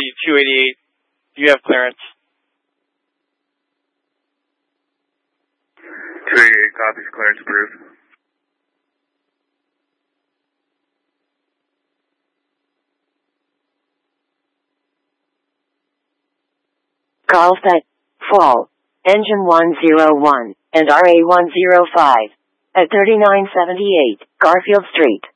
288. Do you have clearance? 288 copies, clearance approved. Carlsbad, Fall, Engine 101, and RA105, at 3978, Garfield Street.